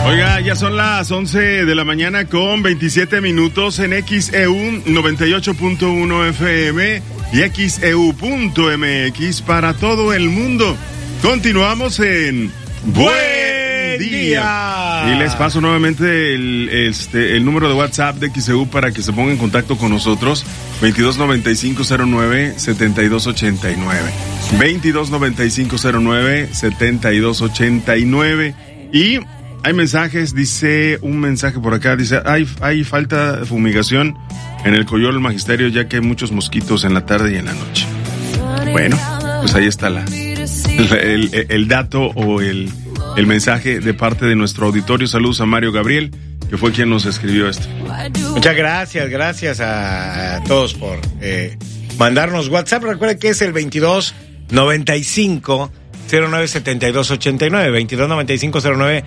Oiga, ya son las 11 de la mañana con 27 minutos en XEU 98.1 FM y XEU.mx para todo el mundo. Continuamos en Buen Día. Y les paso nuevamente el número de WhatsApp de XEU para que se pongan en contacto con nosotros. 229509-7289. 229509-7289. Y hay mensajes, dice un mensaje por acá, dice, hay falta de fumigación en el Coyol Magisterio ya que hay muchos mosquitos en la tarde y en la noche. Bueno, pues ahí está el dato o el mensaje de parte de nuestro auditorio. Saludos a Mario Gabriel, que fue quien nos escribió esto. Muchas gracias a todos por mandarnos WhatsApp. Recuerden que es el 2295-097289,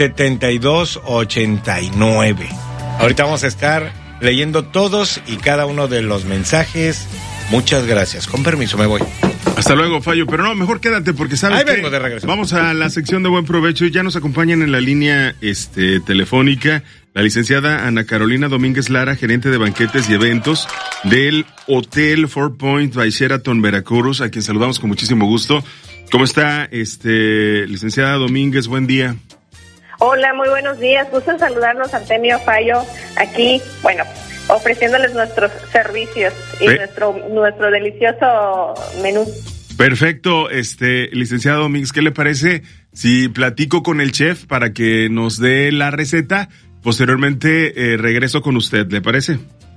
2295-097289. Ahorita vamos a estar leyendo todos y cada uno de los mensajes. Muchas gracias. Con permiso, me voy. Hasta luego, Fallo. Pero no, mejor quédate porque sabes ahí vengo de regreso. Vamos a la sección de Buen Provecho y ya nos acompañan en la línea telefónica la licenciada Ana Carolina Domínguez Lara, gerente de banquetes y eventos del Hotel Four Points by Sheraton Veracruz, a quien saludamos con muchísimo gusto. ¿Cómo está, licenciada Domínguez? Buen día. Hola, muy buenos días. Gusto en saludarnos, Artemio, Fallo, aquí, ofreciéndoles nuestros servicios y nuestro delicioso menú. Perfecto, licenciada Domínguez, ¿qué le parece si platico con el chef para que nos dé la receta? Posteriormente regreso con usted, ¿le parece?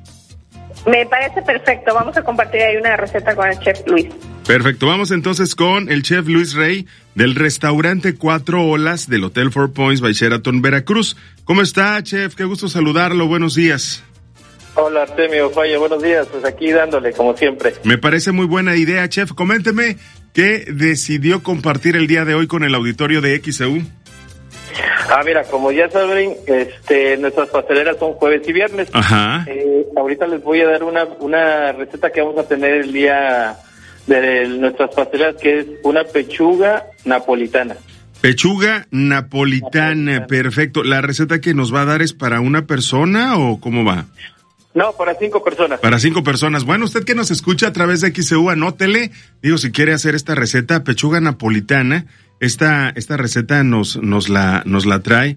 Me parece perfecto. Vamos a compartir ahí una receta con el chef Luis. Perfecto, vamos entonces con el chef Luis Rey del restaurante Cuatro Olas del Hotel Four Points by Sheraton Veracruz. ¿Cómo está, chef? Qué gusto saludarlo. Buenos días. Hola, Artemio, Fallo, buenos días. Pues aquí dándole, como siempre. Me parece muy buena idea, chef. Coménteme qué decidió compartir el día de hoy con el auditorio de XEU. Mira, como ya saben, nuestras pasteleras son jueves y viernes. Ajá. Ahorita les voy a dar una receta que vamos a tener el día de nuestras pasteleras, que es una pechuga napolitana. Pechuga napolitana, perfecto. ¿La receta que nos va a dar es para una persona o cómo va? No, para 5 personas. Para 5 personas. Bueno, usted que nos escucha a través de XEU, anótele. Digo, si quiere hacer esta receta, pechuga napolitana, esta receta nos la trae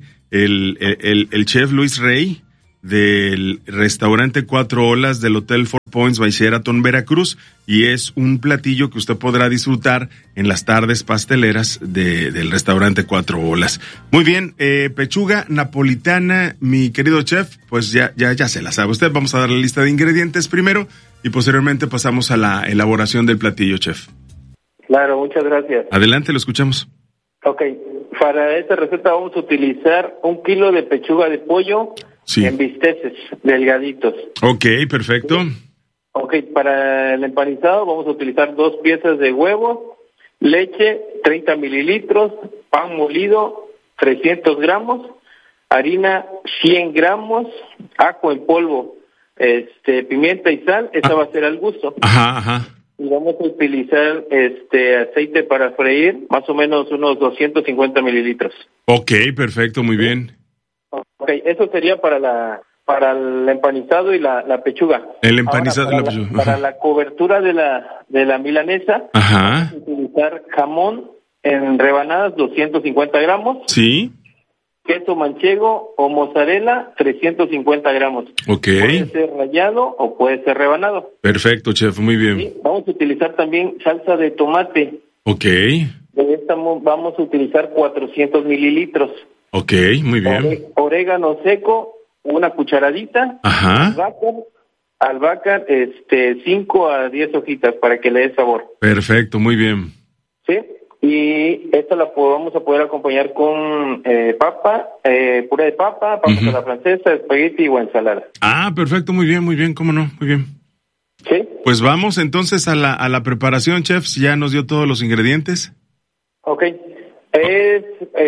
el chef Luis Rey del restaurante Cuatro Olas del Hotel Four Points by Sheraton Veracruz, y es un platillo que usted podrá disfrutar en las tardes pasteleras del restaurante Cuatro Olas. Muy bien, pechuga napolitana, mi querido chef, pues ya se la sabe usted. Vamos a dar la lista de ingredientes primero y posteriormente pasamos a la elaboración del platillo, chef. Claro, muchas gracias. Adelante, lo escuchamos. Ok, para esta receta vamos a utilizar 1 kilo de pechuga de pollo. Sí. En bisteces delgaditos. Ok, perfecto. Ok, para el empanizado vamos a utilizar 2 piezas de huevo, leche, 30 mililitros, pan molido, 300 gramos, harina, 100 gramos, ajo en polvo, pimienta y sal. Esta va a ser al gusto. Ajá. Y vamos a utilizar aceite para freír, más o menos unos 250 mililitros. Ok, perfecto, muy bien. Ok, eso sería para el empanizado y la pechuga. El empanizado y la pechuga. Para la cobertura de la milanesa, ajá, vamos a utilizar jamón en rebanadas, 250 gramos. Sí. Queso manchego o mozzarella, 350 gramos. Ok. Puede ser rallado o puede ser rebanado. Perfecto, chef, muy bien. Sí, vamos a utilizar también salsa de tomate. Ok. De esta vamos a utilizar 400 mililitros. Ok, muy bien. Orégano seco, una cucharadita. Ajá. Albahaca, 5 a 10 hojitas para que le dé sabor. Perfecto, muy bien. Sí, y esta la vamos a poder acompañar con papa, puré de papa, papas a la francesa, espagueti o ensalada. Perfecto, muy bien, cómo no, muy bien. Sí. Pues vamos entonces a la preparación, chef, ya nos dio todos los ingredientes. Ok. Es,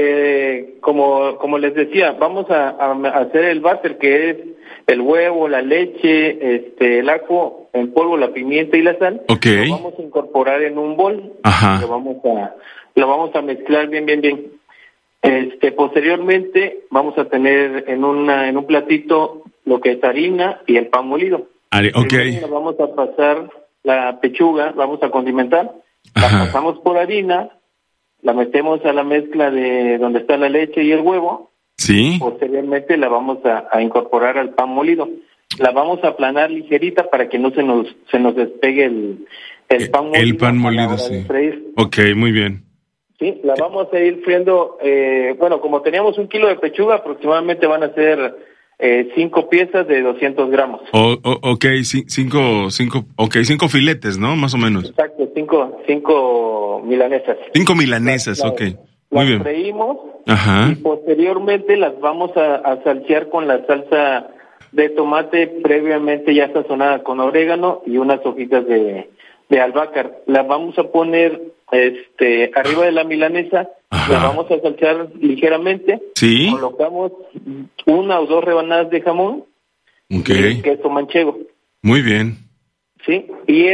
como les decía, vamos a hacer el batter, que es el huevo, la leche, el ajo en polvo, la pimienta y la sal. Ok. Lo vamos a incorporar en un bol. Ajá. Lo vamos a mezclar bien. Posteriormente vamos a tener en un platito lo que es harina y el pan molido. Okay. Vamos a pasar la pechuga, vamos a condimentar, la pasamos por harina, la metemos a la mezcla de donde está la leche y el huevo. Sí. Posteriormente la vamos a incorporar al pan molido. La vamos a aplanar ligerita para que no se nos despegue el pan molido. El pan molido, sí. Ok, muy bien. Sí, la vamos a ir friendo, como teníamos 1 kilo de pechuga, aproximadamente van a ser 5 piezas de 200 gramos. Cinco filetes, ¿no? Más o menos. Exacto, 5 milanesas. 5 milanesas, ok. Muy bien. Las freímos y posteriormente las vamos a salsear con la salsa de tomate previamente ya sazonada con orégano y unas hojitas de albahaca. La vamos a poner arriba de la milanesa, la vamos a saltear ligeramente. Sí. Colocamos 1 o 2 rebanadas de jamón y queso manchego. Muy bien. Sí, y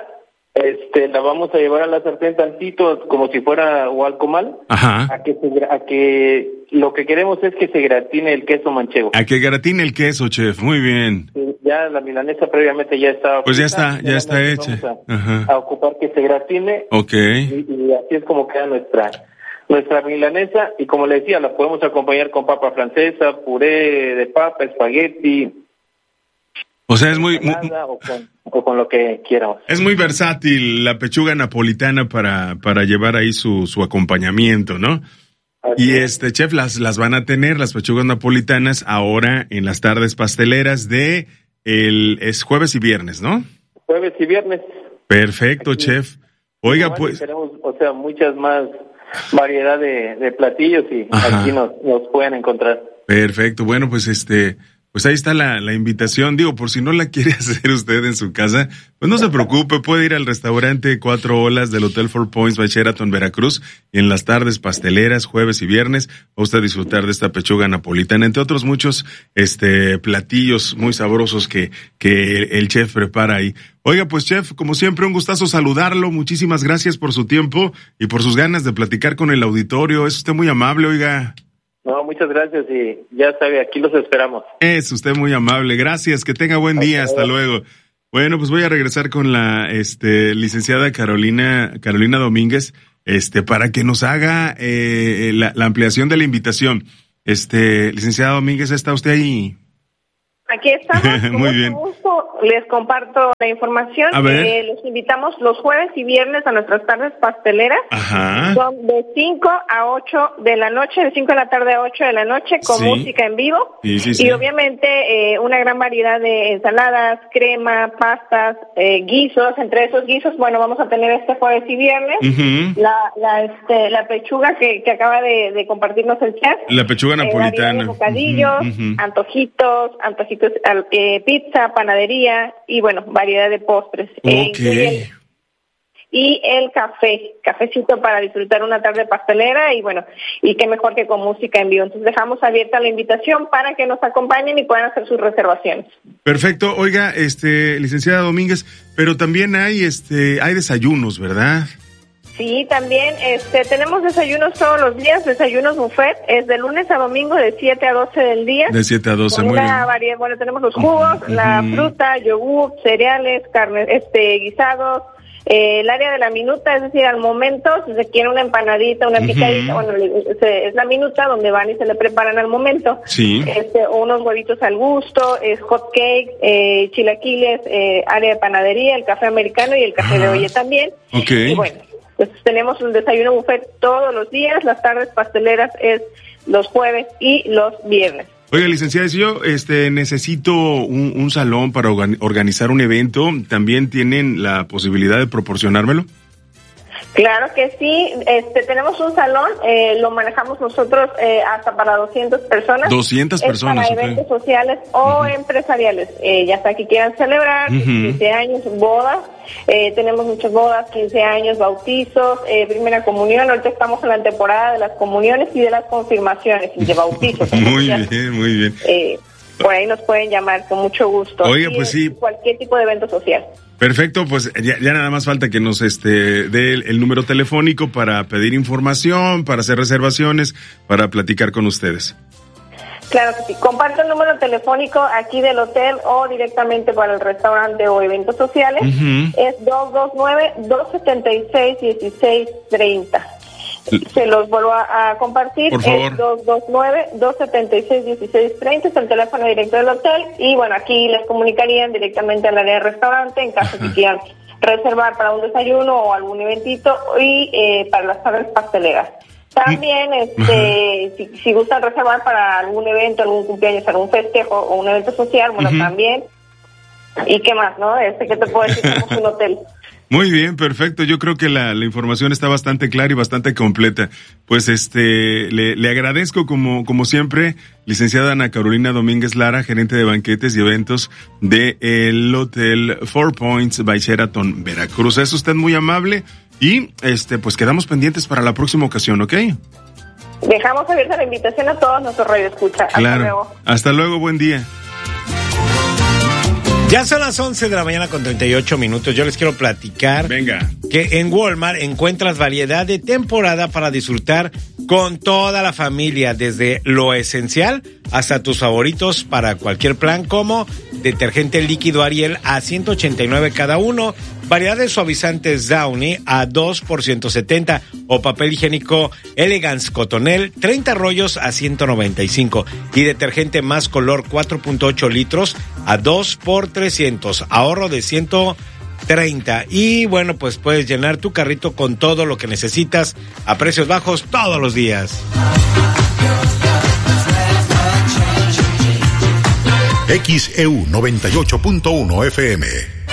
la vamos a llevar a la sartén tantito como si fuera gualcomal, a que lo que queremos es que se gratine el queso manchego. A que gratine el queso, chef, muy bien. Sí, ya la milanesa previamente ya estaba. Pues ya está hecha. A ocupar que se gratine. Ok. Y así es como queda nuestra milanesa, y como le decía, la podemos acompañar con papa francesa, puré de papa, espagueti. O sea, es muy o con lo que quieramos. Es muy versátil la pechuga napolitana para llevar ahí su acompañamiento, ¿no? Así y chef, las van a tener las pechugas napolitanas ahora en las tardes pasteleras es jueves y viernes, ¿no? Jueves y viernes. Perfecto, aquí, chef. Oiga, pues tenemos, muchas más variedad de platillos y aquí nos pueden encontrar. Perfecto. Bueno, pues pues ahí está la invitación. Digo, por si no la quiere hacer usted en su casa, pues no se preocupe, puede ir al restaurante 4 Olas del Hotel Four Points by Sheraton, Veracruz, y en las tardes pasteleras, jueves y viernes, va usted a disfrutar de esta pechuga napolitana, entre otros muchos platillos muy sabrosos que el chef prepara ahí. Oiga, pues chef, como siempre, un gustazo saludarlo, muchísimas gracias por su tiempo y por sus ganas de platicar con el auditorio, es usted muy amable, oiga. No, muchas gracias y ya sabe, aquí los esperamos. Es usted muy amable, gracias, que tenga buen día, hasta luego. Bueno, pues voy a regresar con la licenciada Carolina Domínguez, para que nos haga la ampliación de la invitación. Licenciada Domínguez, ¿está usted ahí? Aquí estamos, con muy bien. Gusto, les comparto la información. Los invitamos los jueves y viernes a nuestras tardes pasteleras. Son de 5 a 8 de la noche, de 5 de la tarde a 8 de la noche, con música en vivo. Sí. Y obviamente una gran variedad de ensaladas, crema, pastas, guisos. Entre esos guisos, vamos a tener este jueves y viernes la pechuga que acaba de compartirnos el chef. La pechuga napolitana. Bocadillos, antojitos, pizza, panadería y variedad de postres. Y el cafecito para disfrutar una tarde pastelera y qué mejor que con música en vivo. Entonces dejamos abierta la invitación para que nos acompañen y puedan hacer sus reservaciones. Perfecto. Oiga, licenciada Domínguez, pero también hay desayunos, ¿verdad? Sí, también tenemos desayunos todos los días, desayunos buffet, es de lunes a domingo de 7 a 12 del día. De 7 a 12, muy bien. Tenemos los jugos, la fruta, yogur, cereales, carne, guisados, el área de la minuta, es decir, al momento, si se quiere una empanadita, una picadita, es la minuta donde van y se le preparan al momento. Sí. Unos huevitos al gusto, hot cake, chilaquiles, área de panadería, el café americano y el café de olla también. Okay. Y pues tenemos un desayuno buffet todos los días, las tardes pasteleras es los jueves y los viernes. Oiga, licenciada, si yo necesito un salón para organizar un evento, ¿también tienen la posibilidad de proporcionármelo? Claro que sí, tenemos un salón, lo manejamos nosotros hasta para 200 personas. 200 personas, para eventos sociales o empresariales, ya sea que quieran celebrar 15 años, bodas, tenemos muchas bodas, 15 años, bautizos, primera comunión, ahorita estamos en la temporada de las comuniones y de las confirmaciones y de bautizos. Muy bien. por ahí nos pueden llamar con mucho gusto. Oiga, pues sí. Cualquier tipo de evento social. Perfecto, pues ya nada más falta que nos dé el número telefónico para pedir información, para hacer reservaciones, para platicar con ustedes. Claro que sí. Comparto el número telefónico aquí del hotel o directamente para el restaurante o eventos sociales. Es 229-276-1630. Se los vuelvo a compartir. Por favor. Es 229-276-1630. Es el teléfono directo del hotel. Y bueno, aquí les comunicarían directamente al área de restaurante en caso de que quieran reservar para un desayuno o algún eventito y para las tardes pasteleras. También, si gustan reservar para algún evento, algún cumpleaños, algún festejo o un evento social, bueno, también. ¿Y qué más, no? ¿Qué te puedo decir? Somos un hotel. Muy bien, perfecto. Yo creo que la información está bastante clara y bastante completa. Pues le agradezco como siempre, licenciada Ana Carolina Domínguez Lara, gerente de banquetes y eventos del Hotel Four Points by Sheraton Veracruz. Es usted muy amable y pues quedamos pendientes para la próxima ocasión, ¿ok? Dejamos abierta la invitación a todos nuestros radioescuchas. Claro. Hasta luego. Hasta luego, buen día. Ya son las 11 de la mañana con 38 minutos. Yo les quiero platicar que en Walmart encuentras variedad de temporada para disfrutar con toda la familia, desde lo esencial hasta tus favoritos para cualquier plan, como detergente líquido Ariel a 189 cada uno, variedad de suavizantes Downy a 2 por 170 o papel higiénico Elegance Cotonel 30 rollos a 195 y detergente Más Color 4.8 litros a 2 por 300, ahorro de 130. Y bueno, pues puedes llenar tu carrito con todo lo que necesitas a precios bajos todos los días. XEU 98.1 FM.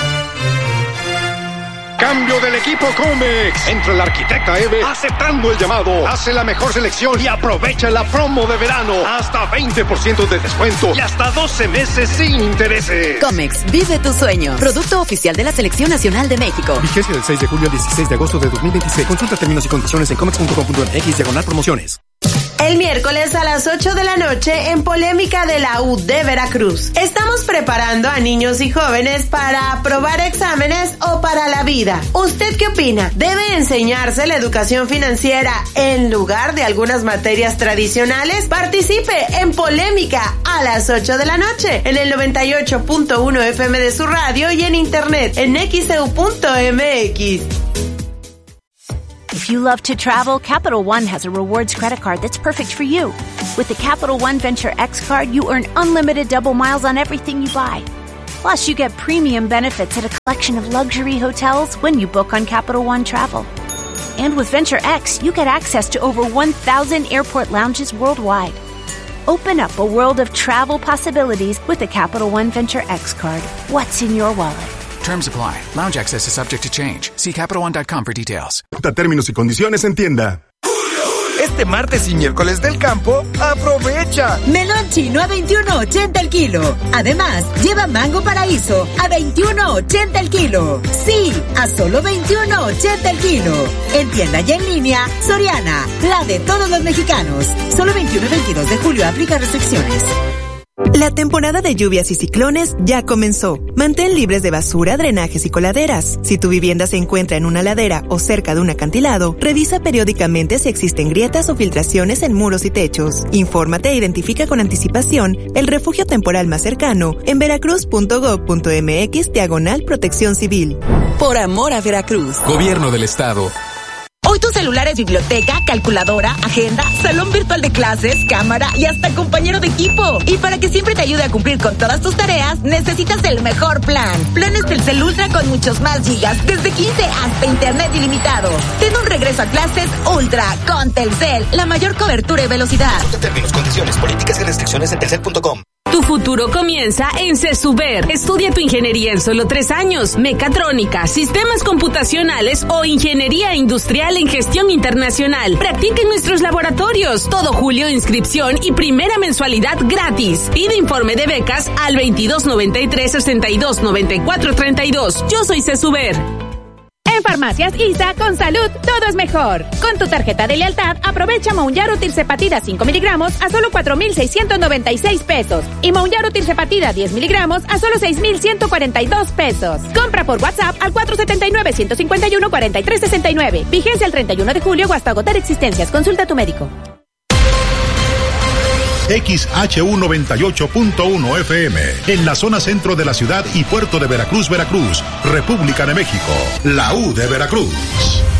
Cambio del equipo Comex. Entra el arquitecta Eve aceptando el llamado. Hace la mejor selección y aprovecha la promo de verano. Hasta 20% de descuento y hasta 12 meses sin intereses. Comex, vive tu sueño. Producto oficial de la Selección Nacional de México. Vigencia del 6 de julio al 16 de agosto de 2026. Consulta términos y condiciones en comex.com.mx/promociones. El miércoles a las 8 de la noche en Polémica de la U de Veracruz. Estamos preparando a niños y jóvenes para aprobar exámenes o para la vida. ¿Usted qué opina? ¿Debe enseñarse la educación financiera en lugar de algunas materias tradicionales? Participe en Polémica a las 8 de la noche en el 98.1 FM de su radio y en internet en xeu.mx. If you love to travel, Capital One has a rewards credit card that's perfect for you. With the Capital One Venture X card, you earn unlimited double miles on everything you buy. Plus, you get premium benefits at a collection of luxury hotels when you book on Capital One Travel. And with Venture X, you get access to over 1,000 airport lounges worldwide. Open up a world of travel possibilities with the Capital One Venture X card. What's in your wallet? Terms apply. Lounge access is subject to change. See CapitalOne.com for details. Términos y condiciones en tienda. Este martes y miércoles del campo, ¡aprovecha! Melón chino a 21.80 el kilo. Además, lleva mango paraíso a 21.80 el kilo. Sí, a solo 21.80 el kilo. En tienda y en línea, Soriana, la de todos los mexicanos. Solo 21 y 22 de julio aplica restricciones. La temporada de lluvias y ciclones ya comenzó. Mantén libres de basura, drenajes y coladeras. Si tu vivienda se encuentra en una ladera o cerca de un acantilado, revisa periódicamente si existen grietas o filtraciones en muros y techos. Infórmate e identifica con anticipación el refugio temporal más cercano en veracruz.gov.mx/protección civil. Por amor a Veracruz. Gobierno del Estado. Hoy tu celular es biblioteca, calculadora, agenda, salón virtual de clases, cámara y hasta compañero de equipo. Y para que siempre te ayude a cumplir con todas tus tareas, necesitas el mejor plan. Planes Telcel Ultra con muchos más gigas, desde 15 hasta internet ilimitado. Ten un regreso a clases Ultra con Telcel, la mayor cobertura y velocidad. Consulta términos, condiciones, políticas y restricciones en telcel.com. Tu futuro comienza en CESUBER. Estudia tu ingeniería en solo 3 años. Mecatrónica, sistemas computacionales o ingeniería industrial en gestión internacional. Practica en nuestros laboratorios. Todo julio inscripción y primera mensualidad gratis. Pide informe de becas al 2293-629432. Yo soy CESUBER. En Farmacias ISA, con salud, todo es mejor. Con tu tarjeta de lealtad, aprovecha Mounjaro Tirzepatida 5 miligramos a solo 4,696 pesos. Y Mounjaro Tirzepatida 10 miligramos a solo 6,142 pesos. Compra por WhatsApp al 479-151-4369. Vigencia el 31 de julio o hasta agotar existencias. Consulta a tu médico. XHU 98.1 FM, en la zona centro de la ciudad y puerto de Veracruz, Veracruz, República de México, la U de Veracruz.